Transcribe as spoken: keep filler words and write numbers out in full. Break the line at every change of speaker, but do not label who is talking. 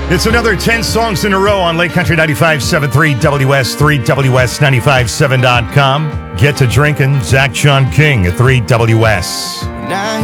It's another ten songs in a row on Lake Country ninety-five point seven three W S three W S ninety-five point seven dot com. Get to drinking. Zach John King at three W S.
Now